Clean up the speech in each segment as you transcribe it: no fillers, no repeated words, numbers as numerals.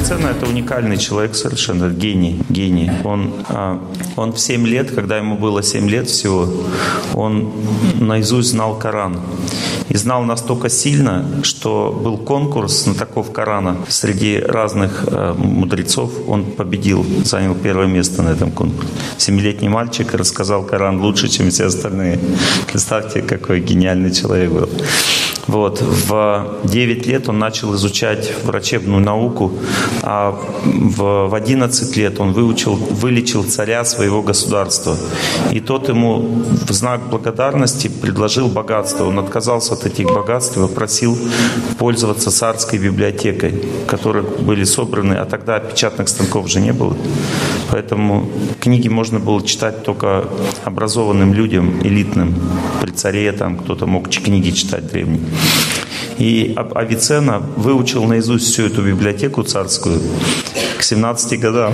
Авиценна — это уникальный человек совершенно, гений. Он в 7 лет, когда ему было 7 лет всего, он наизусть знал Коран. И знал настолько сильно, что был конкурс знатоков Корана. Среди разных мудрецов он победил, занял первое место на этом конкурсе. 7-летний мальчик рассказал Коран лучше, чем все остальные. Представьте, какой гениальный человек был. Вот. В 9 лет он начал изучать врачебную науку, а в 11 лет он вылечил царя своего государства. И тот ему в знак благодарности предложил богатство. Он отказался от этих богатств и попросил пользоваться царской библиотекой, в которой были собраны, а тогда печатных станков же не было. Поэтому книги можно было читать только образованным людям, элитным. При царе там кто-то мог книги читать древние. И Авиценна выучил наизусть всю эту библиотеку царскую к 17 годам.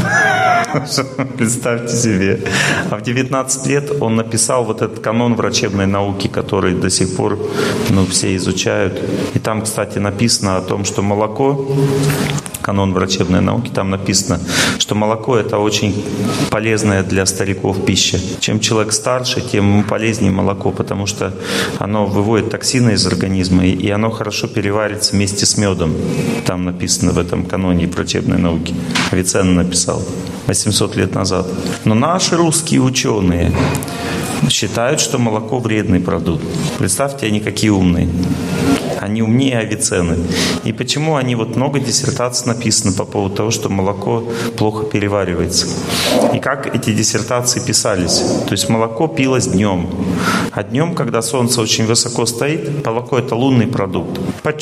Представьте себе. А в 19 лет он написал вот этот канон врачебной науки, который до сих пор все изучают. И там, кстати, написано о том, что молоко, канон врачебной науки, там написано, что молоко — это очень полезная для стариков пища. Чем человек старше, тем ему полезнее молоко, потому что оно выводит токсины из организма, и оно хорошо переварится вместе с медом. Там написано в этом каноне врачебной науки. Авиценна написал 800 лет назад. Но наши русские ученые считают, что молоко вредный продукт. Представьте, они какие умные. Они умнее Авиценны. И почему много диссертаций написано по поводу того, что молоко плохо переваривается. И как эти диссертации писались. То есть молоко пилось днем. А днем, когда солнце очень высоко стоит, молоко — это лунный продукт. Под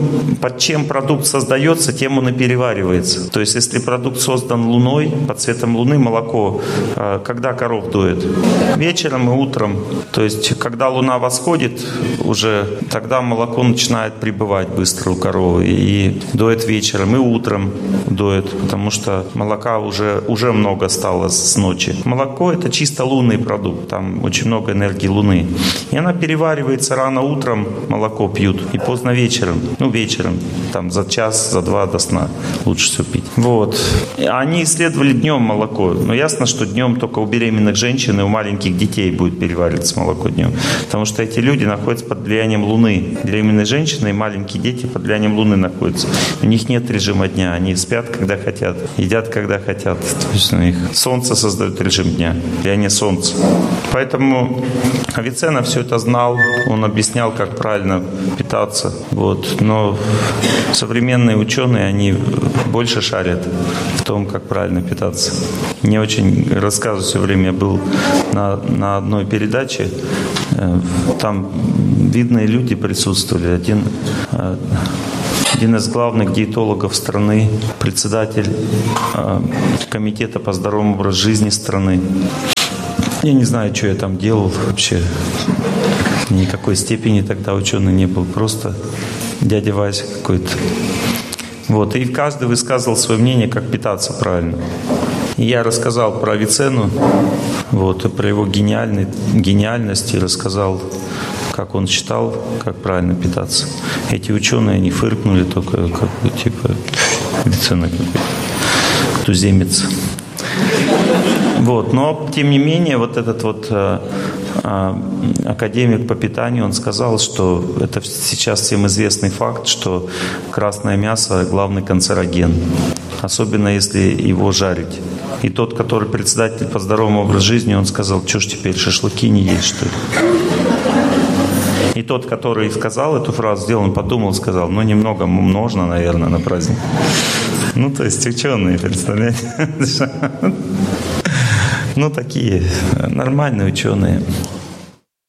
чем продукт создается, тем он и переваривается. То есть если продукт создан луной, под светом луны, молоко, когда коров доят? Вечером и утром. То есть когда луна восходит, уже тогда молоко начинает прибывать быстро у коровы. И доят вечером, и утром доят, потому что молока уже много стало с ночи. Молоко — это чисто лунный продукт, там очень много энергии луны. И она переваривается рано утром, молоко пьют, и поздно вечером. Вечером, там за час, за 2 до сна лучше всего пить. Вот. Они исследовали днем молоко. Но ясно, что днем только у беременных женщин и у маленьких детей будет перевариваться молоко днем. Потому что эти люди находятся под влиянием Луны. Беременные женщины и маленькие дети под влиянием Луны находятся. У них нет режима дня. Они спят, когда хотят, едят, когда хотят. То есть у них солнце создает режим дня, влияние солнца. Поэтому Авиценна все это знал. Он объяснял, как правильно питаться. Вот. Но современные ученые, они больше шарят в том, как правильно питаться. Мне очень рассказывают все время. Я был на одной передаче. Там видные люди присутствовали. Один из главных диетологов страны, председатель комитета по здоровому образу жизни страны. Я не знаю, что я там делал вообще. Никакой степени тогда ученый не был. Просто дядя Вася какой-то. Вот. И каждый высказывал свое мнение, как питаться правильно. И я рассказал про Авиценну, про его гениальность, и рассказал, как он считал, как правильно питаться. Эти ученые, они фыркнули только, Авиценна какой-то туземец. Но, тем не менее, этот академик по питанию, он сказал, что это сейчас всем известный факт, что красное мясо – главный канцероген, особенно если его жарить. И тот, который председатель по здоровому образу жизни, он сказал, что ж теперь, шашлыки не есть, что ли? И тот, который сказал эту фразу, он подумал, сказал, немного можно, наверное, на праздник. То есть ученые, представляете? Такие нормальные ученые.